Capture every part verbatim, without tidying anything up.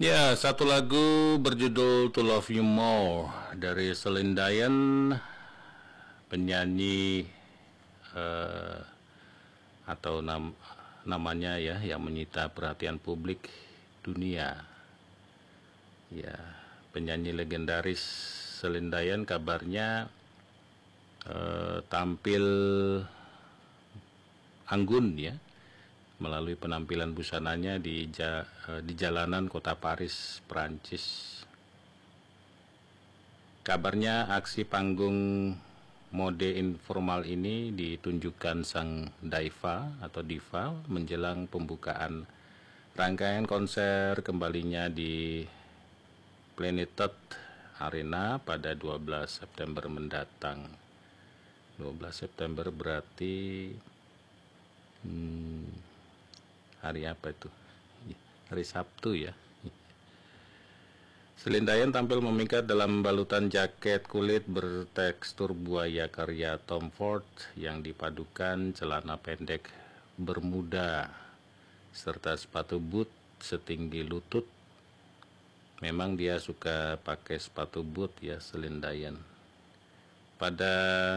Ya, satu lagu berjudul To Love You More dari Celine Dion, penyanyi uh, atau nam, namanya ya yang menyita perhatian publik dunia. Ya, penyanyi legendaris Celine Dion kabarnya uh, tampil anggun ya melalui penampilan busananya di ja, di jalanan kota Paris, Prancis. Kabarnya aksi panggung mode informal ini ditunjukkan sang diva atau diva menjelang pembukaan rangkaian konser kembalinya di Plenitude Arena pada dua belas September mendatang. dua belas September berarti hmm, hari apa itu? Hari Sabtu ya. Celine Dion tampil memikat dalam balutan jaket kulit bertekstur buaya karya Tom Ford yang dipadukan celana pendek bermuda serta sepatu boot setinggi lutut. Memang dia suka pakai sepatu boot ya Celine Dion. Pada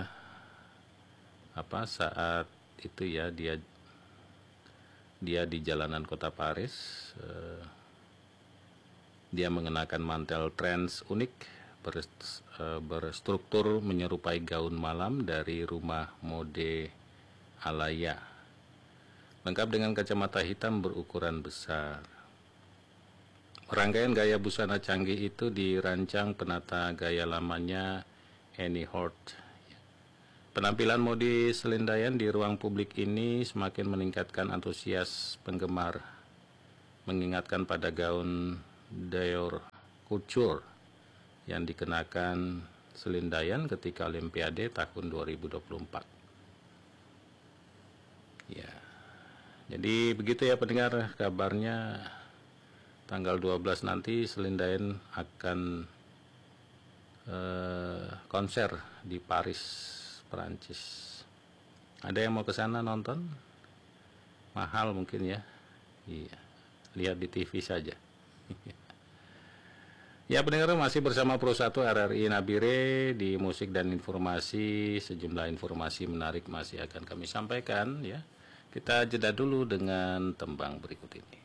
apa saat itu ya dia Dia di jalanan kota Paris, uh, dia mengenakan mantel trans unik ber- uh, berstruktur menyerupai gaun malam dari rumah mode Alaya, lengkap dengan kacamata hitam berukuran besar. Rangkaian gaya busana canggih itu dirancang penata gaya lamanya Annie Hort. Penampilan mode Celine Dion di ruang publik ini semakin meningkatkan antusias penggemar, mengingatkan pada gaun Dior Couture yang dikenakan Celine Dion ketika Olimpiade tahun dua ribu dua puluh empat. Ya, jadi begitu ya pendengar, kabarnya tanggal dua belas nanti Celine Dion akan uh, konser di Paris, Perancis. Ada yang mau ke sana nonton? Mahal mungkin ya. Iya. Lihat di T V saja. Ya, pendengar, masih bersama Pro satu R R I Nabire di musik dan informasi. Sejumlah informasi menarik masih akan kami sampaikan ya. Kita jeda dulu dengan tembang berikut ini.